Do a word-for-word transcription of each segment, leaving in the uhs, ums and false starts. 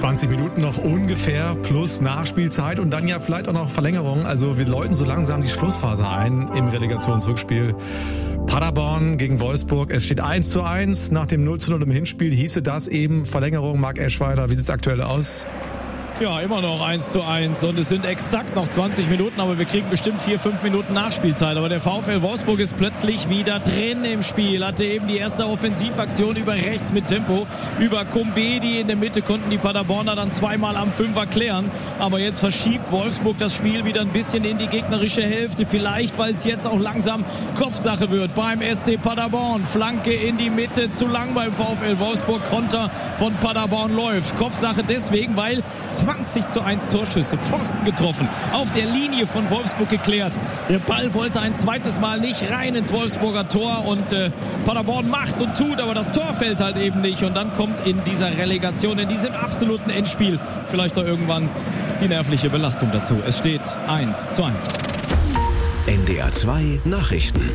zwanzig Minuten noch ungefähr plus Nachspielzeit und dann ja vielleicht auch noch Verlängerung. Also wir läuten so langsam die Schlussphase ein im Relegationsrückspiel. Paderborn gegen Wolfsburg. Es steht eins zu eins. Nach dem null zu null im Hinspiel hieße das eben Verlängerung. Marc Eschweiler, wie sieht es aktuell aus? Ja, immer noch eins zu eins und es sind exakt noch zwanzig Minuten, aber wir kriegen bestimmt vier, fünf Minuten Nachspielzeit. Aber der VfL Wolfsburg ist plötzlich wieder drin im Spiel, hatte eben die erste Offensivaktion über rechts mit Tempo, über Kumbedi in der Mitte konnten die Paderborner dann zweimal am Fünfer klären, aber jetzt verschiebt Wolfsburg das Spiel wieder ein bisschen in die gegnerische Hälfte, vielleicht weil es jetzt auch langsam Kopfsache wird beim S C Paderborn. Flanke in die Mitte, zu lang beim VfL Wolfsburg, Konter von Paderborn läuft. Kopfsache deswegen, weil zwanzig zu eins Torschüsse, Pfosten getroffen, auf der Linie von Wolfsburg geklärt. Der Ball wollte ein zweites Mal nicht rein ins Wolfsburger Tor und äh, Paderborn macht und tut, aber das Tor fällt halt eben nicht und dann kommt in dieser Relegation, in diesem absoluten Endspiel vielleicht auch irgendwann die nervliche Belastung dazu. Es steht eins zu eins. N D R zwei Nachrichten.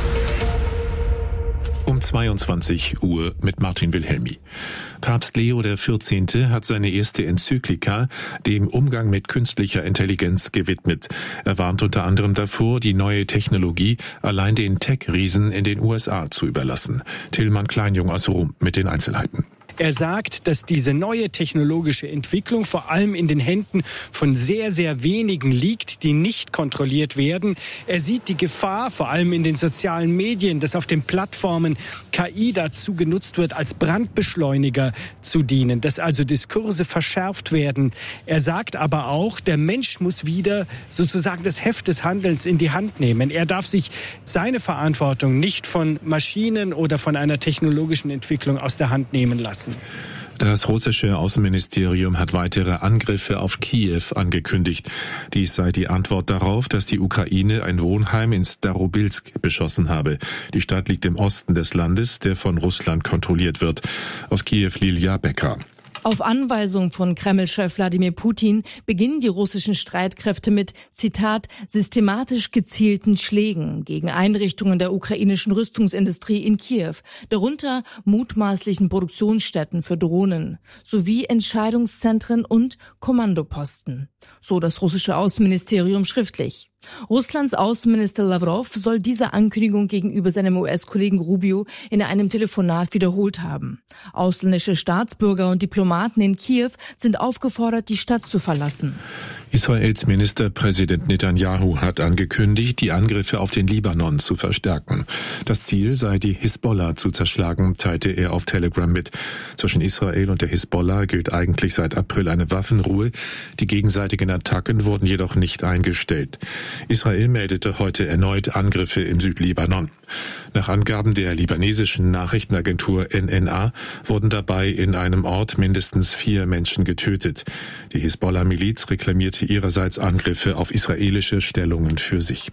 Um zweiundzwanzig Uhr mit Martin Wilhelmi. Papst Leo der vierzehnte hat seine erste Enzyklika dem Umgang mit künstlicher Intelligenz gewidmet. Er warnt unter anderem davor, die neue Technologie allein den Tech-Riesen in den U S A zu überlassen. Tillmann Kleinjung aus Rom mit den Einzelheiten. Er sagt, dass diese neue technologische Entwicklung vor allem in den Händen von sehr, sehr wenigen liegt, die nicht kontrolliert werden. Er sieht die Gefahr, vor allem in den sozialen Medien, dass auf den Plattformen K I dazu genutzt wird, als Brandbeschleuniger zu dienen, dass also Diskurse verschärft werden. Er sagt aber auch, der Mensch muss wieder sozusagen das Heft des Handelns in die Hand nehmen. Er darf sich seine Verantwortung nicht von Maschinen oder von einer technologischen Entwicklung aus der Hand nehmen lassen. Das russische Außenministerium hat weitere Angriffe auf Kiew angekündigt. Dies sei die Antwort darauf, dass die Ukraine ein Wohnheim in Starobilsk beschossen habe. Die Stadt liegt im Osten des Landes, der von Russland kontrolliert wird. Aus Kiew Lilia Becker. Auf Anweisung von Kreml-Chef Wladimir Putin beginnen die russischen Streitkräfte mit, Zitat, systematisch gezielten Schlägen gegen Einrichtungen der ukrainischen Rüstungsindustrie in Kiew, darunter mutmaßlichen Produktionsstätten für Drohnen, sowie Entscheidungszentren und Kommandoposten. So das russische Außenministerium schriftlich. Russlands Außenminister Lavrov soll diese Ankündigung gegenüber seinem U S-Kollegen Rubio in einem Telefonat wiederholt haben. Ausländische Staatsbürger und Diplomaten in Kiew sind aufgefordert, die Stadt zu verlassen. Israels Ministerpräsident Netanyahu hat angekündigt, die Angriffe auf den Libanon zu verstärken. Das Ziel sei, die Hisbollah zu zerschlagen, teilte er auf Telegram mit. Zwischen Israel und der Hisbollah gilt eigentlich seit April eine Waffenruhe. Die gegenseitigen Attacken wurden jedoch nicht eingestellt. Israel meldete heute erneut Angriffe im Südlibanon. Nach Angaben der libanesischen Nachrichtenagentur N N A wurden dabei in einem Ort mindestens vier Menschen getötet. Die Hisbollah-Miliz reklamierte ihrerseits Angriffe auf israelische Stellungen für sich.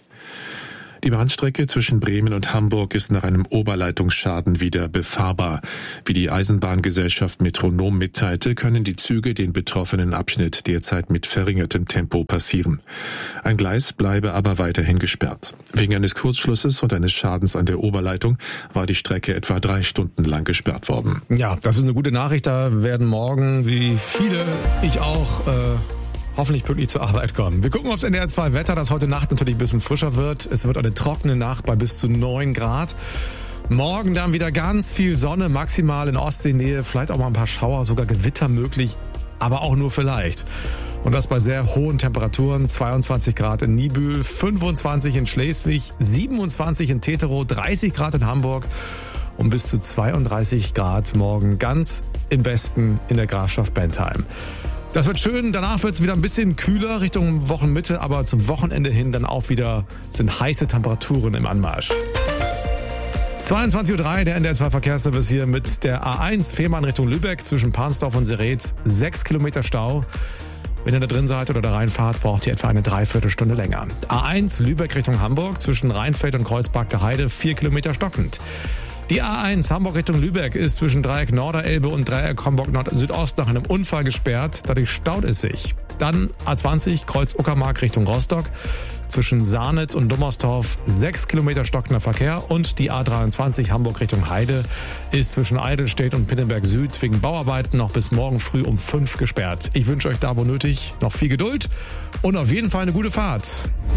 Die Bahnstrecke zwischen Bremen und Hamburg ist nach einem Oberleitungsschaden wieder befahrbar. Wie die Eisenbahngesellschaft Metronom mitteilte, können die Züge den betroffenen Abschnitt derzeit mit verringertem Tempo passieren. Ein Gleis bleibe aber weiterhin gesperrt. Wegen eines Kurzschlusses und eines Schadens an der Oberleitung war die Strecke etwa drei Stunden lang gesperrt worden. Ja, das ist eine gute Nachricht. Da werden morgen, wie viele, ich auch, äh hoffentlich pünktlich zur Arbeit kommen. Wir gucken aufs N D R zwei Wetter, das heute Nacht natürlich ein bisschen frischer wird. Es wird eine trockene Nacht bei bis zu neun Grad. Morgen dann wieder ganz viel Sonne, maximal in Ostseenähe, vielleicht auch mal ein paar Schauer, sogar Gewitter möglich, aber auch nur vielleicht. Und das bei sehr hohen Temperaturen, zweiundzwanzig Grad in Niebüll, fünfundzwanzig in Schleswig, siebenundzwanzig in Teterow, dreißig Grad in Hamburg und bis zu zweiunddreißig Grad morgen ganz im Westen in der Grafschaft Bentheim. Das wird schön, danach wird es wieder ein bisschen kühler Richtung Wochenmitte, aber zum Wochenende hin dann auch wieder sind heiße Temperaturen im Anmarsch. zweiundzwanzig Uhr drei, der N D R zwei Verkehrsservice hier mit der A eins, Fehmarn Richtung Lübeck zwischen Pansdorf und Seretz, sechs Kilometer Stau. Wenn ihr da drin seid oder da reinfahrt, braucht ihr etwa eine Dreiviertelstunde länger. A eins, Lübeck Richtung Hamburg zwischen Rheinfeld und Kreuzberger Heide, vier Kilometer stockend. Die A eins Hamburg Richtung Lübeck ist zwischen Dreieck Norderelbe und Dreieck Homburg Nord-Südost nach einem Unfall gesperrt. Dadurch staut es sich. Dann A zwanzig, Kreuz Uckermark Richtung Rostock. Zwischen Sarnitz und Dummersdorf sechs Kilometer stockender Verkehr. Und die A dreiundzwanzig Hamburg Richtung Heide ist zwischen Eidelstedt und Pittenberg Süd wegen Bauarbeiten noch bis morgen früh um fünf gesperrt. Ich wünsche euch da, wo nötig, noch viel Geduld und auf jeden Fall eine gute Fahrt.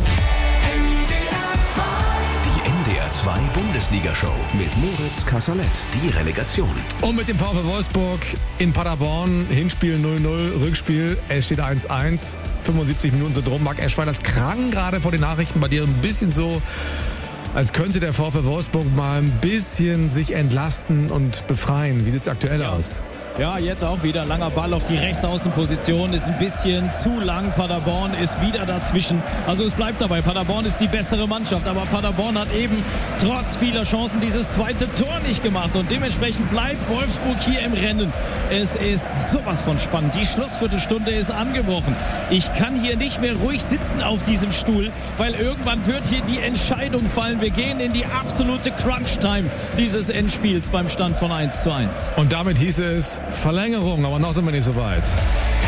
Die N D R zwei Bundesliga-Show mit Moritz Kasserlet. Die Relegation. Und mit dem VfL Wolfsburg in Paderborn. Hinspiel null null, Rückspiel. Es steht eins eins. fünfundsiebzig Minuten sind rum. Marc Eschweiler, das klang gerade vor den Nachrichten bei dir ein bisschen so, als könnte der VfL Wolfsburg mal ein bisschen sich entlasten und befreien. Wie sieht es aktuell ja. aus? Ja, jetzt auch wieder langer Ball auf die Rechtsaußenposition, ist ein bisschen zu lang. Paderborn ist wieder dazwischen. Also es bleibt dabei, Paderborn ist die bessere Mannschaft, aber Paderborn hat eben trotz vieler Chancen dieses zweite Tor nicht gemacht und dementsprechend bleibt Wolfsburg hier im Rennen. Es ist sowas von spannend. Die Schlussviertelstunde ist angebrochen. Ich kann hier nicht mehr ruhig sitzen auf diesem Stuhl, weil irgendwann wird hier die Entscheidung fallen. Wir gehen in die absolute Crunch-Time dieses Endspiels beim Stand von eins zu eins. Und damit hieße es Verlängerung, aber noch sind wir nicht so weit.